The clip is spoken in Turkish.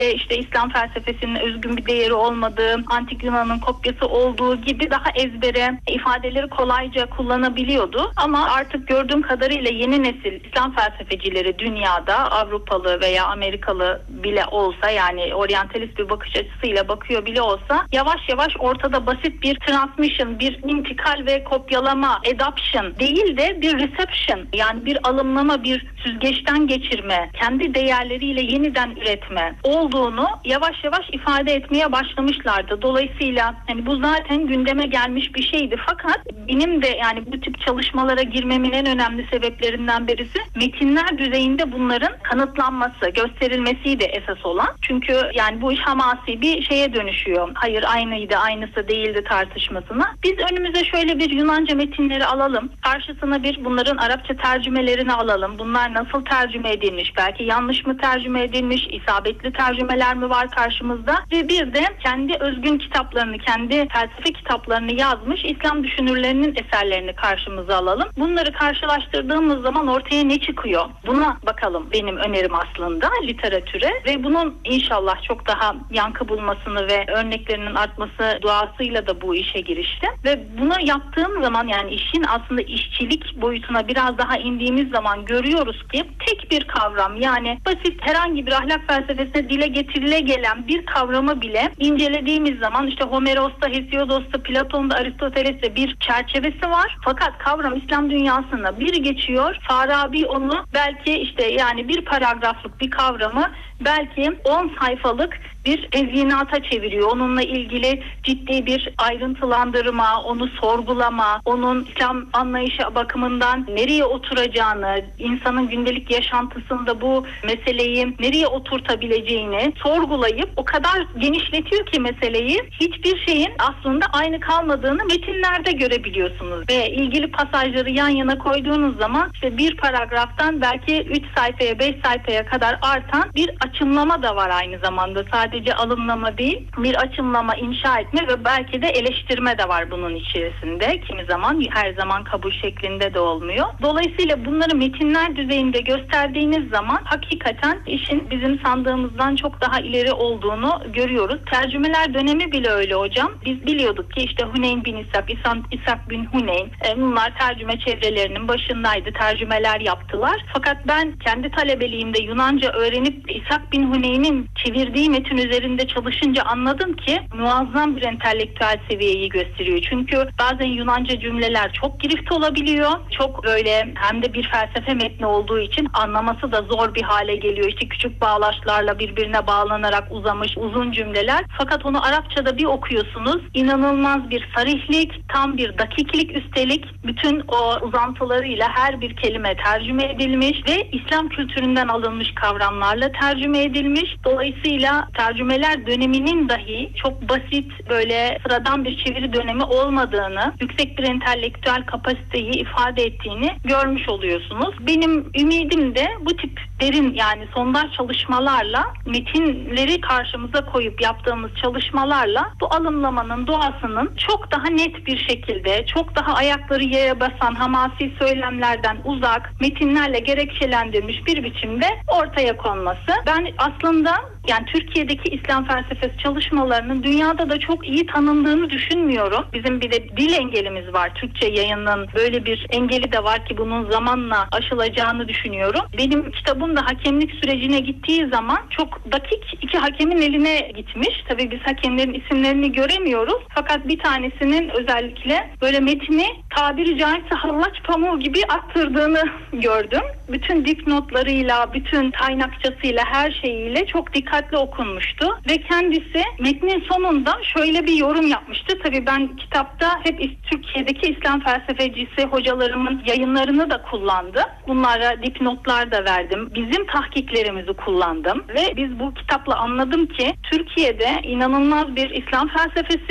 işte İslam felsefesinin özgün bir değeri olmadığı, Antik Yunan'ın kopyası olduğu gibi daha ezbere ifadeleri kolayca kullanabiliyordu. Ama artık gördüğüm kadarıyla yeni nesil İslam felsefecileri dünyada, Avrupalı veya Amerikalı bile olsa, yani oryantalist bir bakış açısıyla bakıyor bile olsa, yavaş yavaş ortada basit bir transmission, bir intikal ve kopyalama, adoption değil de bir reception, yani bir alımlama, bir süzgeçten geçirme, kendi değerleriyle yeniden üretme olduğunu yavaş yavaş ifade etmeye başlamışlardı. Dolayısıyla hani bu zaten gündeme gelmiş bir şeydi. Fakat benim de yani bu tip çalışmalara girmemin en önemli sebeplerinden birisi metinler düzeyinde bunların kanıtlanması, gösterilmesiydi esas olan. Çünkü yani bu iş hamasi bir şeye dönüşüyor. Hayır aynıydı, aynısı değildi tartışmasına. Biz önümüze şöyle bir Yunanca metinleri alalım. Karşısına bir bunların Arapça tercümelerini alalım. Bunlar nasıl tercüme edilmiş? Belki yanlış mı tercüme edilmiş? İsabetli tercümeler mi var karşımızda? Ve bir de kendi özgün kitaplarını, kendi felsefe kitaplarını yazmış İslam düşünürlerinin eserlerini karşımıza alalım. Bunları karşılaştırdığımız zaman ortaya ne çıkıyor? Buna bakalım benim önerim aslında literatüre ve bunun inşallah çok daha yankı bulmasını ve örneklerinin artması duasıyla da bu işe giriştim. Ve bunu yaptığım zaman, yani işin aslında işçilik boyutuna biraz daha indiğimiz zaman görüyoruz ki tek bir kavram, yani basit herhangi bir ahlak felsefesine dile getirile gelen bir kavramı bile incelediğimiz zaman işte Homeros'ta, Hesiodos'ta, Platon'da, Aristoteles'te bir çerçevesi var. Fakat kavram İslam dünyasında bir geçiyor. Farabi onu belki işte yani bir paragraflık bir kavramı belki 10 sayfalık bir tezyinata çeviriyor. Onunla ilgili ciddi bir ayrıntılandırma, onu sorgulama, onun İslam anlayışı bakımından nereye oturacağını, insanın gündelik yaşantısında bu meseleyi nereye oturtabileceğini sorgulayıp o kadar genişletiyor ki meseleyi, hiçbir şeyin aslında aynı kalmadığını metinlerde görebiliyorsunuz. Ve ilgili pasajları yan yana koyduğunuz zaman işte bir paragraftan belki 3 sayfaya 5 sayfaya kadar artan bir açımlama da var aynı zamanda. Sadece alımlama değil, bir açımlama inşa etme ve belki de eleştirme de var bunun içerisinde. Kimi zaman, her zaman kabul şeklinde de olmuyor. Dolayısıyla bunları metinler düzeyinde gösterdiğiniz zaman hakikaten işin bizim sandığımızdan çok daha ileri olduğunu görüyoruz. Tercümeler dönemi bile öyle hocam. Biz biliyorduk ki işte Huneyn bin İshak bin Huneyn, bunlar tercüme çevrelerinin başındaydı. Tercümeler yaptılar. Fakat ben kendi talebeliğimde Yunanca öğrenip İshak bin Huneyn'in çevirdiği metin üzerinde çalışınca anladım ki muazzam bir entelektüel seviyeyi gösteriyor. Çünkü bazen Yunanca cümleler çok girift olabiliyor. Çok böyle, hem de bir felsefe metni olduğu için anlaması da zor bir hale geliyor. İşte küçük bağlaçlarla birbirine bağlanarak uzamış uzun cümleler. Fakat onu Arapçada bir okuyorsunuz. İnanılmaz bir sarihlik, tam bir dakiklik, üstelik bütün o uzantılarıyla her bir kelime tercüme edilmiş ve İslam kültüründen alınmış kavramlarla tercüme edilmiş. Dolayısıyla tercümeler döneminin dahi çok basit, böyle sıradan bir çeviri dönemi olmadığını, yüksek bir entelektüel kapasiteyi ifade ettiğini görmüş oluyorsunuz. Benim ümidim de bu tip derin, yani sondaj çalışmalarla, metinleri karşımıza koyup yaptığımız çalışmalarla bu alımlamanın doğasının çok daha net bir şekilde, çok daha ayakları yere basan hamasi söylemlerden uzak, metinlerle gerekçelendirilmiş bir biçimde ortaya konması. Ben aslında yani Türkiye'deki İslam felsefesi çalışmalarının dünyada da çok iyi tanındığını düşünmüyorum. Bizim bir de dil engelimiz var. Türkçe yayının böyle bir engeli de var ki bunun zamanla aşılacağını düşünüyorum. Benim kitabım da hakemlik sürecine gittiği zaman çok dakik 2 hakemin eline gitmiş. Tabii biz hakemlerin isimlerini göremiyoruz. Fakat bir tanesinin özellikle böyle metni tabiri caizse hallaç pamuğu gibi attırdığını gördüm. Bütün dipnotlarıyla, bütün kaynakçasıyla, her şeyiyle çok dikkatli okunmuştu. Ve kendisi metnin sonunda şöyle bir yorum yapmıştı. Tabii ben kitapta hep Türkiye'deki İslam felsefecisi hocalarımın yayınlarını da kullandım. Bunlara dipnotlar da verdim. Bizim tahkiklerimizi kullandım. Ve biz bu kitapla anladım ki Türkiye'de inanılmaz bir İslam felsefesi